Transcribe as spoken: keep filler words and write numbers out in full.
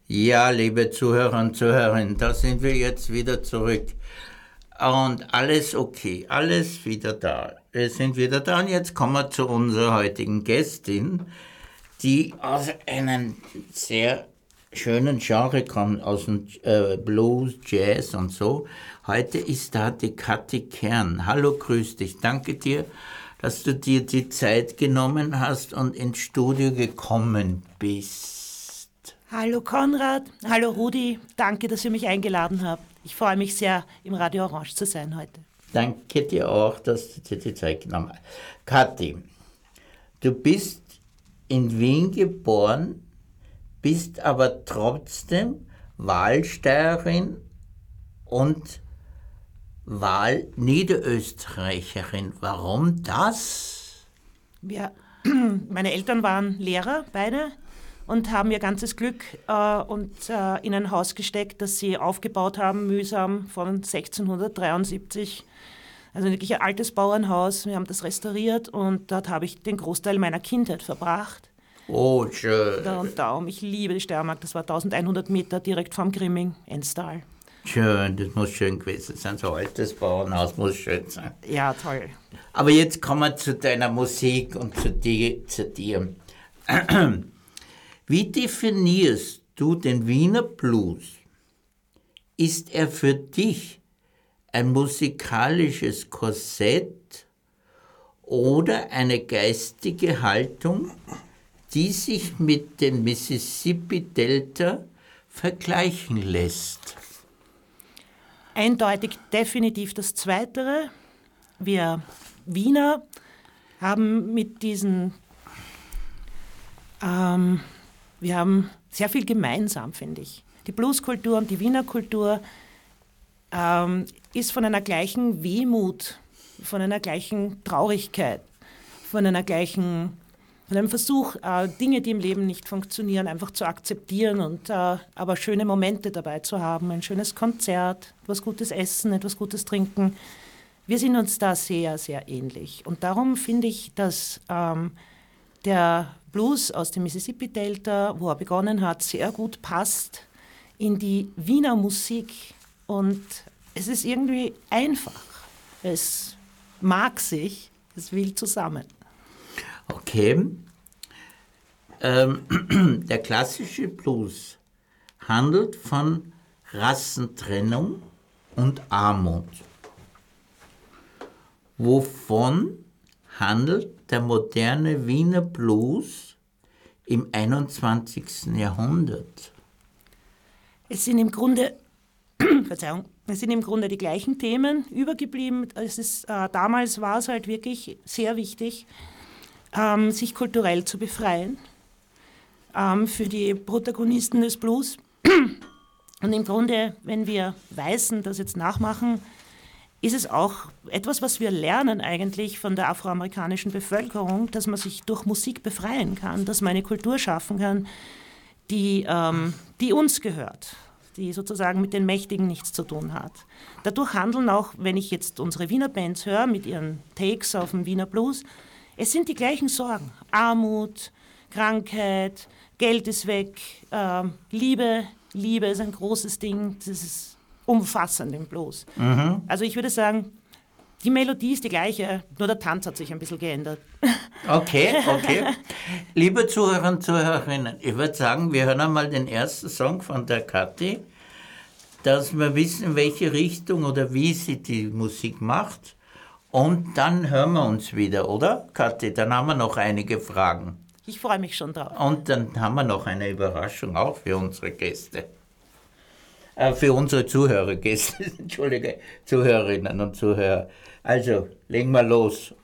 Ja, liebe Zuhörer und Zuhörerinnen, da sind wir jetzt wieder zurück. Und alles okay, alles wieder da. Wir sind wieder da und jetzt kommen wir zu unserer heutigen Gästin, die aus einem sehr schönen Genre kommt, aus dem äh, Blues, Jazz und so. Heute ist da die Kathi Kern. Hallo, grüß dich. Danke dir, dass du dir die Zeit genommen hast und ins Studio gekommen bist. Hallo Konrad, hallo Rudi, danke, dass ihr mich eingeladen habt. Ich freue mich sehr, im Radio Orange zu sein heute. Danke dir auch, dass du dir die Zeit genommen hast. Kathi, du bist in Wien geboren, bist aber trotzdem Wahlsteirerin und Wahlniederösterreicherin. Warum das? Ja, meine Eltern waren Lehrer, beide, und haben ihr ganzes Glück äh, und, äh, in ein Haus gesteckt, das sie aufgebaut haben, mühsam von sechzehnhundertdreiundsiebzig. Also wirklich ein altes Bauernhaus. Wir haben das restauriert und dort habe ich den Großteil meiner Kindheit verbracht. Oh, schön. Da und Daum. Ich liebe die Steiermark. Das war eintausendeinhundert Meter direkt vom Grimming, Enstal. Schön, das muss schön gewesen sein. So ein altes Bauernhaus muss schön sein. Ja, toll. Aber jetzt kommen wir zu deiner Musik und zu dir. Zu dir. Wie definierst du den Wiener Blues? Ist er für dich ein musikalisches Korsett oder eine geistige Haltung, die sich mit dem Mississippi-Delta vergleichen lässt? Eindeutig definitiv das Zweite. Wir Wiener haben mit diesen, ähm, wir haben sehr viel gemeinsam, finde ich. Die Blueskultur und die Wiener Kultur ähm, ist von einer gleichen Wehmut, von einer gleichen Traurigkeit, von einer gleichen, von einem Versuch, äh, Dinge, die im Leben nicht funktionieren, einfach zu akzeptieren und äh, aber schöne Momente dabei zu haben, ein schönes Konzert, etwas Gutes essen, etwas Gutes trinken. Wir sind uns da sehr, sehr ähnlich. Und darum finde ich, dass ähm, der Blues aus dem Mississippi-Delta, wo er begonnen hat, sehr gut passt in die Wiener Musik. Und es ist irgendwie einfach. Es mag sich, es will zusammen. Okay. Ähm, der klassische Blues handelt von Rassentrennung und Armut. Wovon handelt der moderne Wiener Blues im einundzwanzigsten Jahrhundert? Es sind im Grunde, Verzeihung, es sind im Grunde die gleichen Themen übergeblieben. Es ist, äh, damals war es halt wirklich sehr wichtig, ähm, sich kulturell zu befreien ähm, für die Protagonisten des Blues. Und im Grunde, wenn wir Weißen das jetzt nachmachen, ist es auch etwas, was wir lernen eigentlich von der afroamerikanischen Bevölkerung, dass man sich durch Musik befreien kann, dass man eine Kultur schaffen kann, die, ähm, die uns gehört, die sozusagen mit den Mächtigen nichts zu tun hat. Dadurch handeln auch, wenn ich jetzt unsere Wiener Bands höre, mit ihren Takes auf dem Wiener Blues, es sind die gleichen Sorgen. Armut, Krankheit, Geld ist weg, äh, Liebe, Liebe ist ein großes Ding, das ist umfassend im Blues. Mhm. Also ich würde sagen, die Melodie ist die gleiche, nur der Tanz hat sich ein bisschen geändert. Okay, okay. Liebe Zuhörer und Zuhörerinnen, ich würde sagen, wir hören einmal den ersten Song von der Kathi, dass wir wissen, in welche Richtung oder wie sie die Musik macht. Und dann hören wir uns wieder, oder, Kathi? Dann haben wir noch einige Fragen. Ich freue mich schon drauf. Und dann haben wir noch eine Überraschung auch für unsere Gäste. Äh, für unsere Zuhörergäste, Entschuldige, Zuhörerinnen und Zuhörer. Also, legen wir los.